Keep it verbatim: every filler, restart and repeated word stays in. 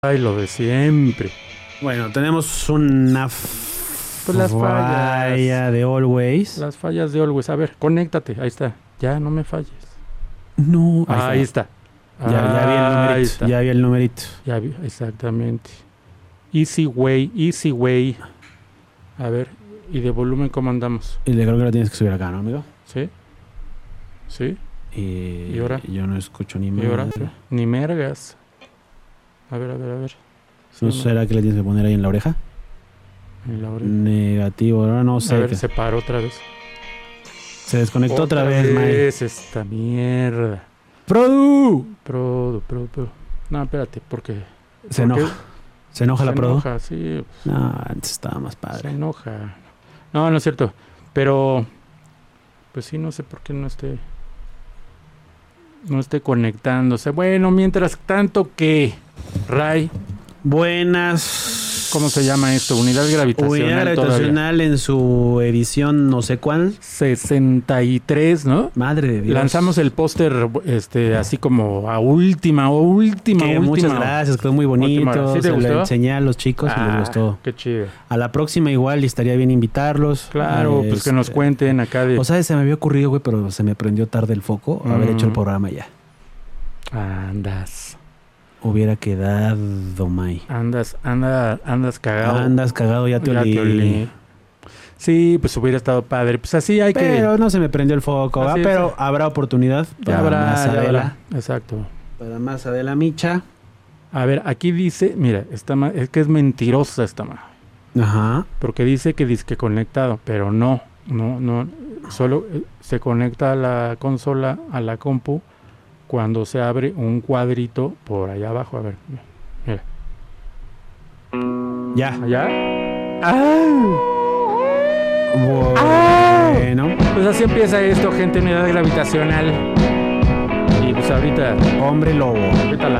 Ay, lo de siempre. Bueno, tenemos una f- Pues las fallas. falla de Always. Las fallas de Always. A ver, conéctate. Ahí está. Ya, no me falles. No, Ahí, ahí está. está. Ya, ya vi el Ahí numerito. está. Ya vi el numerito. Ya vi, exactamente. Easy way, easy way. A ver, ¿y de volumen cómo andamos? Y le creo que lo tienes que subir acá, ¿no, amigo? ¿Sí? ¿Sí? Y, ¿Y ahora? Yo no escucho ni ¿Y ahora? madre. Ni mergas. A ver, a ver, a ver. Sí, ¿No será que le tienes que poner ahí en la oreja? En la oreja. Negativo, ahora no sé. A ver, qué- se paró otra vez. Se desconectó otra, vez, Mike. Es esta mierda. ¡Produ! Pro, pro, pro. No, espérate, porque... Se ¿por qué? enoja. Se enoja la Se Produ. enoja, sí. No, antes estaba más Se padre. enoja. No, no es cierto. Pero, pues sí, no sé por qué no esté... No esté conectándose. Bueno, mientras tanto que... Ray, Buenas. ¿cómo se llama esto? Unidad gravitacional. Unidad gravitacional en su edición no sé cuál. sesenta y tres, ¿no? Madre de Dios. Lanzamos el póster este, así como a última, o última, Que última. muchas gracias, quedó muy bonito. Última. ¿Sí te Se gustó? lo enseñé a los chicos y Ah, les gustó. qué chido. A la próxima igual estaría bien invitarlos. Claro, pues que nos Este, cuenten acá de... O sea, se me había ocurrido, güey, pero se me prendió tarde el foco. Haber Mm. hecho el programa ya. Andas, Hubiera quedado, May. andas, anda, andas cagado. Andas cagado, ya te Ya olí. te olí. Sí, pues hubiera estado padre. Pues así hay Pero que... no se me prendió el foco, ¿va? Así es. Pero habrá oportunidad Ya para habrá, más ya Adela. habrá. Exacto. Para más Adela Micha. A ver, aquí dice, mira, esta ma- es que es mentirosa esta ma, Ajá. porque dice que disque conectado, pero no, no, no, solo eh, se conecta a la consola, a la compu, cuando se abre un cuadrito por allá abajo. A ver, mira, Ya. allá. ¡Ah! Bueno. Pues así empieza esto, gente, unidad gravitacional. Y pues ahorita, Hombre lobo. ahorita la